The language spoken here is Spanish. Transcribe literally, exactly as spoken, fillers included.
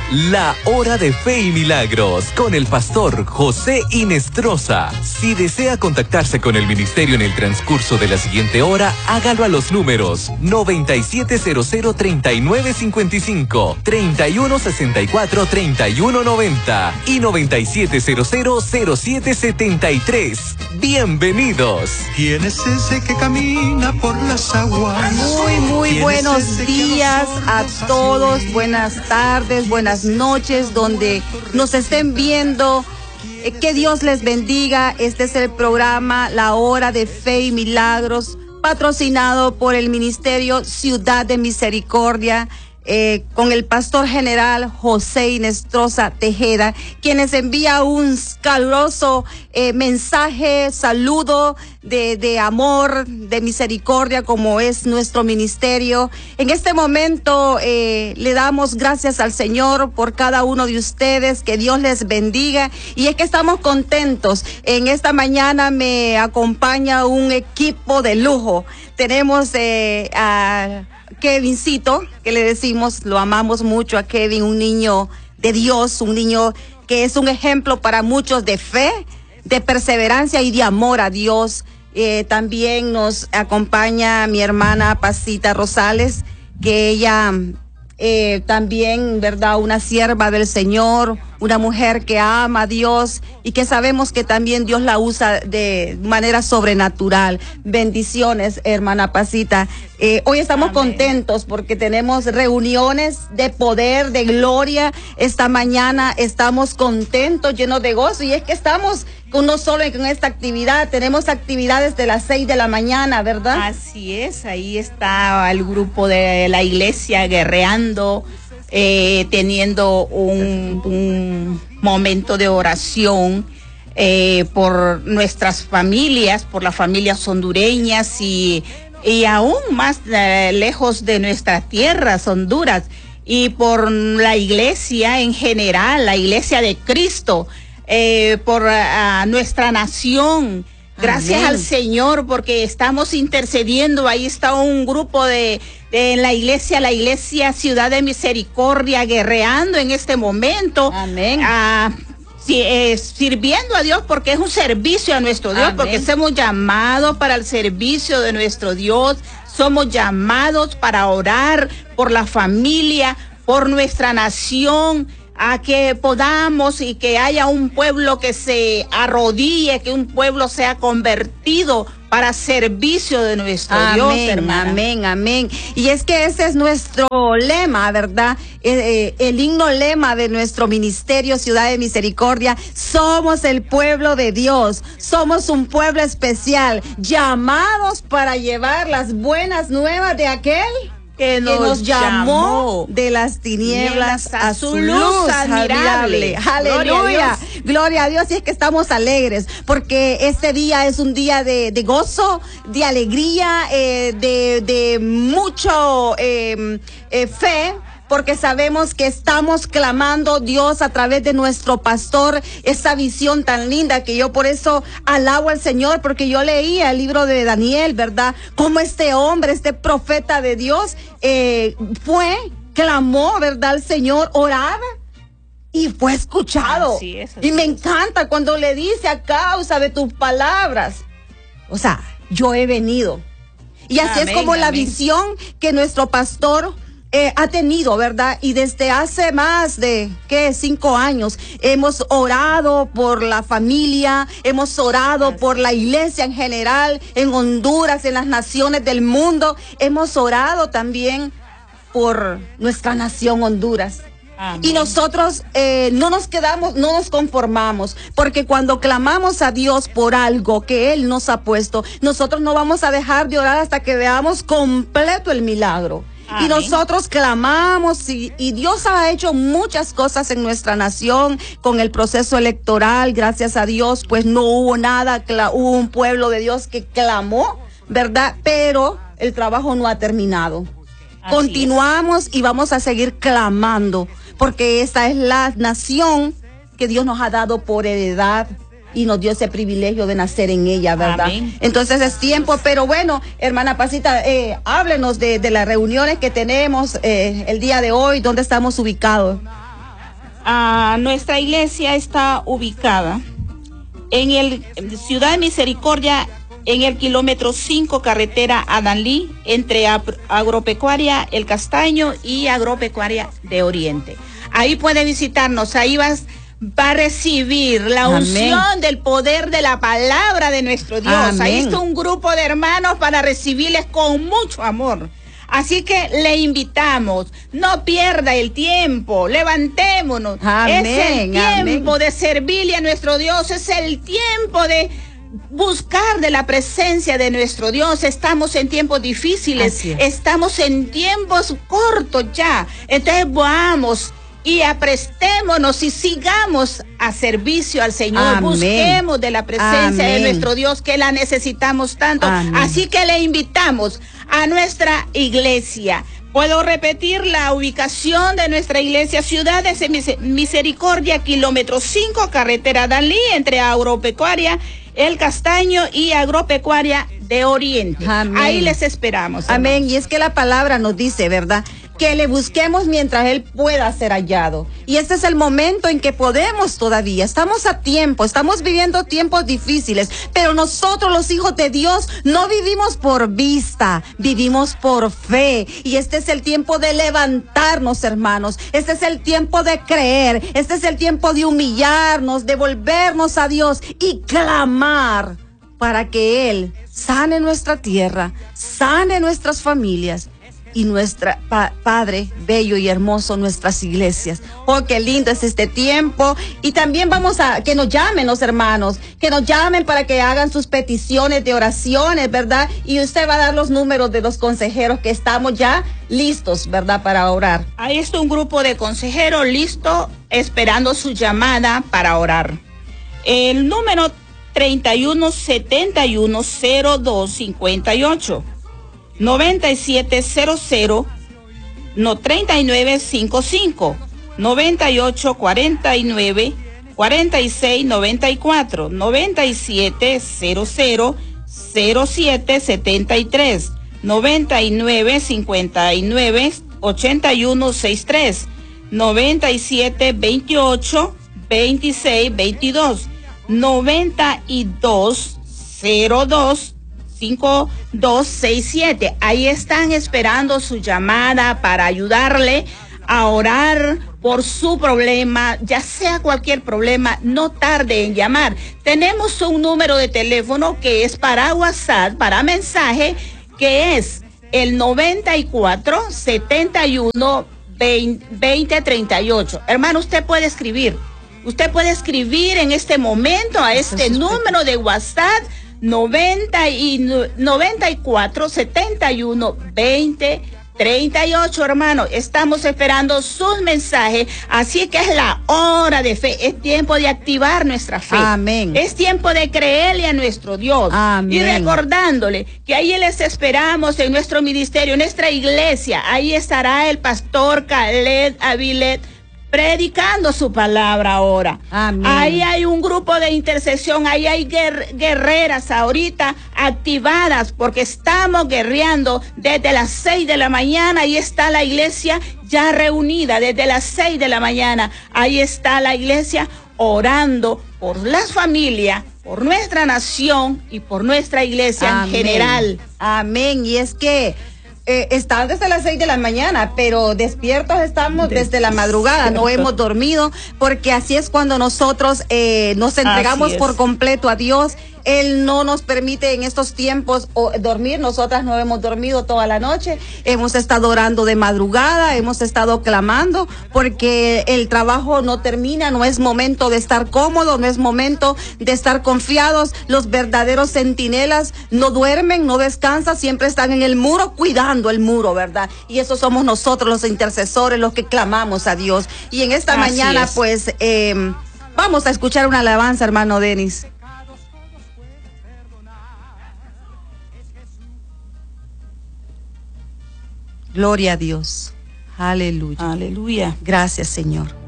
La Hora de Fe y Milagros con el pastor José Inestrosa. Si desea contactarse con el ministerio en el transcurso de la siguiente hora, hágalo a los números noventa y siete cero cero treinta y nueve cincuenta y cinco, treinta y uno sesenta y cuatro treinta y uno noventa y noventa y siete cero cero cero siete setenta y tres. Bienvenidos. ¿Quién es ese que camina por las aguas? Muy, muy buenos días a todos, buenas tardes, buenas noches, donde nos estén viendo. Eh, que Dios les bendiga. Este es el programa La Hora de Fe y Milagros, patrocinado por el Ministerio Ciudad de Misericordia, eh, con el pastor general José Inestrosa Tejeda, quienes envía un caluroso eh, mensaje, saludo de, de amor, de misericordia, como es nuestro ministerio. En este momento eh, le damos gracias al Señor por cada uno de ustedes, que Dios les bendiga, y es que estamos contentos. En esta mañana me acompaña un equipo de lujo. Tenemos eh, a Kevincito, que le decimos, lo amamos mucho a Kevin, un niño de Dios, un niño que es un ejemplo para muchos de fe, de perseverancia y de amor a Dios. Eh, también nos acompaña mi hermana Pasita Rosales, que ella eh, también, ¿verdad?, una sierva del Señor, una mujer que ama a Dios y que sabemos que también Dios la usa de manera sobrenatural. Bendiciones, hermana Pasita. Eh, hoy estamos Amén. Contentos porque tenemos reuniones de poder, de gloria. Esta mañana estamos contentos, llenos de gozo, y es que estamos con no solo con esta actividad, tenemos actividades de las seis de la mañana, ¿verdad? Así es, ahí está el grupo de la iglesia guerreando, Eh, teniendo un, un momento de oración eh, por nuestras familias, por las familias hondureñas y, y aún más eh, lejos de nuestras tierras, Honduras, y por la iglesia en general, la iglesia de Cristo, eh, por uh, nuestra nación. Gracias Amén. Al Señor, porque estamos intercediendo. Ahí está un grupo de, de la iglesia, la iglesia Ciudad de Misericordia, guerreando en este momento. Amén. Ah, si, eh, sirviendo a Dios, porque es un servicio a nuestro Dios, Amén. Porque somos llamados para el servicio de nuestro Dios. Somos llamados para orar por la familia, por nuestra nación, a que podamos y que haya un pueblo que se arrodille, que un pueblo sea convertido para servicio de nuestro amén, Dios, hermana. Amén, amén. Y es que ese es nuestro lema, ¿verdad? Eh, eh, el himno lema de nuestro ministerio Ciudad de Misericordia: somos el pueblo de Dios, somos un pueblo especial, llamados para llevar las buenas nuevas de aquel que nos, que nos llamó de las tinieblas a su luz admirable. Aleluya. Gloria a Dios. Y es que estamos alegres porque este día es un día de, de gozo, de alegría, eh, de, de mucho eh, eh, fe, porque sabemos que estamos clamando Dios a través de nuestro pastor, esa visión tan linda, que yo por eso alabo al Señor, porque yo leía el libro de Daniel, ¿verdad? Cómo este hombre, este profeta de Dios, eh, fue, clamó, ¿verdad?, al Señor, oraba y fue escuchado. Así es, así y me es. encanta cuando le dice: a causa de tus palabras, o sea, yo he venido. Y así amén, es como amén. La visión que nuestro pastor Eh, ha tenido, ¿verdad? Y desde hace más de, ¿qué? Cinco años hemos orado por la familia, hemos orado Así. Por la iglesia en general, en Honduras, en las naciones del mundo. Hemos orado también por nuestra nación Honduras. Amén. Y nosotros eh, no nos quedamos, no nos conformamos, porque cuando clamamos a Dios por algo que Él nos ha puesto, nosotros no vamos a dejar de orar hasta que veamos completo el milagro. Amén. Y nosotros clamamos y, y Dios ha hecho muchas cosas en nuestra nación con el proceso electoral. Gracias a Dios, pues no hubo nada, hubo un pueblo de Dios que clamó, ¿verdad? Pero el trabajo no ha terminado. Así Continuamos es. Y vamos a seguir clamando, porque esta es la nación que Dios nos ha dado por heredad y nos dio ese privilegio de nacer en ella, ¿verdad? Amén. Entonces es tiempo, pero bueno, hermana Pasita, eh, háblenos de, de las reuniones que tenemos eh, el día de hoy, ¿dónde estamos ubicados? Uh, nuestra iglesia está ubicada en el en Ciudad de Misericordia, en el kilómetro cinco, carretera Adanlí, entre Agropecuaria El Castaño y Agropecuaria de Oriente. Ahí puede visitarnos, ahí vas, va a recibir la Amén. Unción del poder de la palabra de nuestro Dios. Amén. Ahí está un grupo de hermanos para recibirles con mucho amor. Así que le invitamos, no pierda el tiempo, levantémonos. Amén, es el tiempo amén. De servirle a nuestro Dios, es el tiempo de buscar de la presencia de nuestro Dios. Estamos en tiempos difíciles, estamos en tiempos cortos ya. Entonces vamos y aprestémonos y sigamos a servicio al Señor. Amén. Busquemos de la presencia amén. De nuestro Dios, que la necesitamos tanto. Amén. Así que le invitamos a nuestra iglesia. Puedo repetir la ubicación de nuestra iglesia: Ciudad de Misericordia, kilómetro cinco, carretera Dalí, entre Agropecuaria El Castaño y Agropecuaria de Oriente. Amén. Ahí les esperamos. Amén. Hermanos. Y es que la palabra nos dice, ¿verdad?, que le busquemos mientras Él pueda ser hallado. Y este es el momento en que podemos todavía. Estamos a tiempo, estamos viviendo tiempos difíciles, pero nosotros, los hijos de Dios, no vivimos por vista, vivimos por fe. Y este es el tiempo de levantarnos, hermanos. Este es el tiempo de creer. Este es el tiempo de humillarnos, de volvernos a Dios y clamar para que Él sane nuestra tierra, sane nuestras familias y nuestra pa Padre bello y hermoso, nuestras iglesias. Oh, qué lindo es este tiempo. Y también vamos a que nos llamen los hermanos, que nos llamen para que hagan sus peticiones de oraciones, ¿verdad? Y usted va a dar los números de los consejeros que estamos ya listos, ¿verdad?, para orar. Ahí está un grupo de consejeros listo, esperando su llamada para orar. El número treinta y uno setenta y uno cero dos cincuenta y ocho. noventa y siete cero cero, no treinta y nueve cincuenta y cinco, noventa y ocho cuarenta y nueve, cuarenta y seis noventa y cuatro, noventa y siete cero cero, cero siete setenta y tres, noventa y nueve cincuenta y nueve, ochenta y uno sesenta y tres, noventa y siete veintiocho, veintiséis veintidós, noventa y dos cero dos, cinco dos seis siete. Ahí están esperando su llamada para ayudarle a orar por su problema, ya sea cualquier problema. No tarde en llamar. Tenemos un número de teléfono que es para WhatsApp, para mensaje, que es el noventa y cuatro setenta y uno veinte treinta y ocho. Hermano, usted puede escribir. Usted puede escribir en este momento a este número de WhatsApp noventa y cuatro setenta y uno veinte treinta y ocho, hermano. Estamos esperando sus mensajes, así que es la hora de fe, es tiempo de activar nuestra fe. Amén. Es tiempo de creerle a nuestro Dios. Amén. Y recordándole que ahí les esperamos en nuestro ministerio, en nuestra iglesia. Ahí estará el pastor Caled Avilet predicando su palabra ahora. Amén. Ahí hay un grupo de intercesión, ahí hay guer guerreras ahorita activadas, porque estamos guerreando desde las seis de la mañana. Ahí está la iglesia ya reunida desde las seis de la mañana. Ahí está la iglesia orando por las familias, por nuestra nación y por nuestra iglesia. Amén. En general. Amén. Y es que Eh, están desde las seis de la mañana, pero despiertos estamos desde la madrugada, no hemos dormido, porque así es cuando nosotros eh, nos entregamos por completo a Dios. Él no nos permite en estos tiempos o, dormir. Nosotras no hemos dormido toda la noche, hemos estado orando de madrugada, hemos estado clamando, porque el trabajo no termina, no es momento de estar cómodo, no es momento de estar confiados. Los verdaderos centinelas no duermen, no descansan, siempre están en el muro, cuidando el muro, ¿verdad? Y eso somos nosotros, los intercesores, los que clamamos a Dios. Y en esta Así mañana, es. pues, eh, vamos a escuchar una alabanza, hermano Denis. Gloria a Dios. Aleluya. Aleluya. Gracias, Señor.